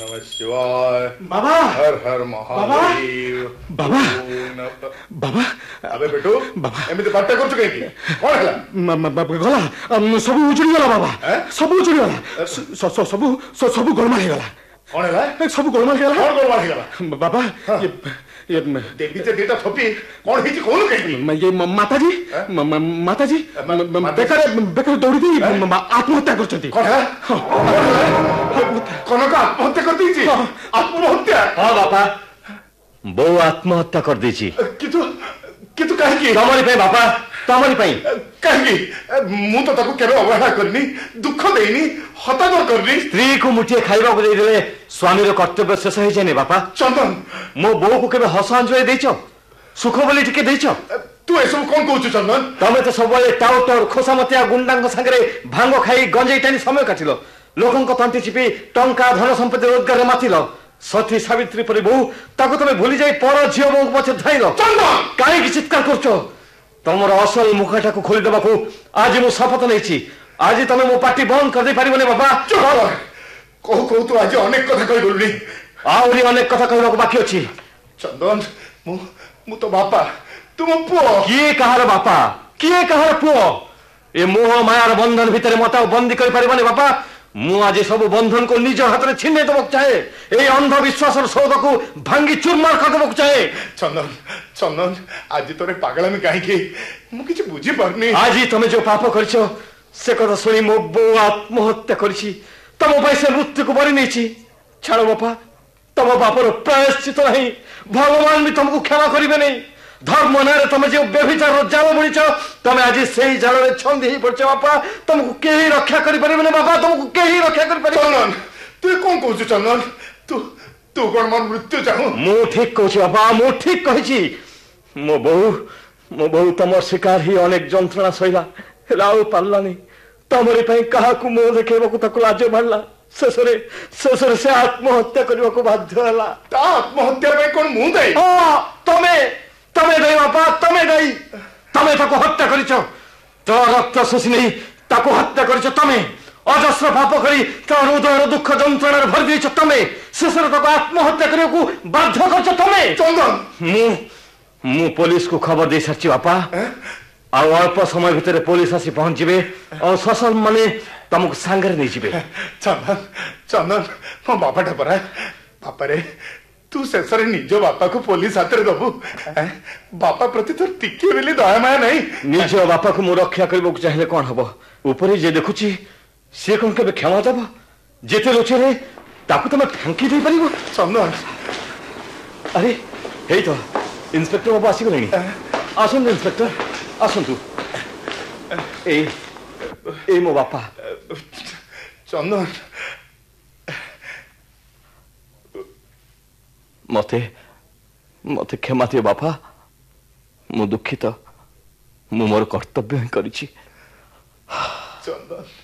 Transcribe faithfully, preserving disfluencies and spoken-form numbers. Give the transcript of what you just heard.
नमः शिवाय। बाबा हर हर महादेव। बाबा बाबा अबे बेटू बाबा एमती पार्टा कर चुके की कौन है गला सब उजुड़ी गला बाबा सब उजुड़ी गला सब सब गोलमाल गला कौन है सब गोलमाल गला कौन गोलमाल गला बाबा ये ये देवी से डेटा थपी कौन हिची कौन कही ये माताजी माताजी बेकार बेकार दौड़ी दी आत्महत्या करछथि कौन है कौन का आत्महत्या कर दी आत्महत्या हाँ बापा बो आत्महत्या कर दी कितु कितु काहे की तमरी पे बापा तमरी पे काहे की मु तो ताको केबे अवहेला करनी दुख देनी हतादर करनी स्त्री को मुठिए खाइबा को देले स्वामी रो कर्तव्य शेष होई जाने बापा चंदन मो बो को केबे हस अंजलि देछो सुख बोली टिके देछो तू एसब कौन कहू चंदन तमे तो सब बेले टाउटर खोसामतिया गुंडांग संगरे भांग खाई गंजेई टानी समय काटिलो लोकंक तंती चिपी टंका धन संपत्ति रोजगार माथिलो सती सावित्री परी बहु ताको तमे भूली जाई पर झियो बहु पछे धाइलो चंदन काहे की चित्कार करछो तमरो असल मुखटा को खोली देबा को आज मु शपथ लेछि आज तमे मो पार्टी बंद कर दे परिबने बाबा कहू कहू तू आज अनेक कथा कहि बोलनी आउरी अनेक कथा कहबा को बाकी अछि चंदन मु मु तो बापा तू मो पुओ किए कहार बापा किए कहार पुओ ए मोह मायार बंधन भितर मता बंदी कर परिबने बापा मु आज सब बंधन को निज हाथ में छिन्ने देबक चाहे ए अंधविश्वास सौद को भांगी चूरमार कर देबक चाहे चंदन चंदन आज तोरे पागल में काहे की मु किछ बुझी परनी आज तमे जो पाप करछो से कथा सुनी मो बो आत्महत्या करछि तम भाई से मृत्यु को बरी नेछि छाड़ो बापा तम बापर प्रायश्चित नहीं भगवान भी तुमको क्षमा करिवे नहीं धर्म नारे तुम जो व्यभिचार जाल बुणीच तमे आज से जाल रे छंदी ही पड़छ बापा तुमको केही रक्षा करि परिबे नहीं बापा तुमको केही रक्षा करि परिबे चंदन तू कौन कहू चंदन तू तू कोन मन मृत्यु चाहू मु ठीक कहछि बापा मु ठीक कहिछि मो बहु मो बहु तमर शिकार ही अनेक जंत्रणा सहिला लाउ पारलानी तमरी पई कहा को मो देखेबा को तक लाज भरला शेषरे शेषरे से आत्महत्या करबा को बाध्य हला ता आत्महत्या पे कोन मु दे हां तमे तमे दे बापा तमे दे तमे ताको हत्या करिछो तो रक्त शोषी नहीं ताको हत्या करिछो तमे अजस्र पाप करी तो हृदय दुख जंत्रणा भर देछो तमे शेषरे ताको आत्महत्या करियो को बाध्य करछो तमे चंदन मु मु पुलिस को खबर दे सारछि बापा आ अल्प समय भितर पुलिस आसी पहुंचबे और ससल माने तुमको सांगर नहीं जिबे चंदन चंदन मो बापाटा परा बापा रे तू शेषरे निज बापा को पुलिस हाथ रे दबु बापा प्रति तो टिके बेली दया माया नहीं निज बापा को मु रक्षा करबो चाहिले कोन हबो ऊपर जे देखुची से कोन के क्षमा दबो जेते लोचे रे ताकू तमे फांकी दे परिबो चंदन अरे हेई तो इंस्पेक्टर बाबू आसी गलेनी आसन इंस्पेक्टर आसन तू ए ए मो बापा चंदन मते मते क्षमा दियो बापा मु दुखित मु मोर कर्तव्य करिछि चंदन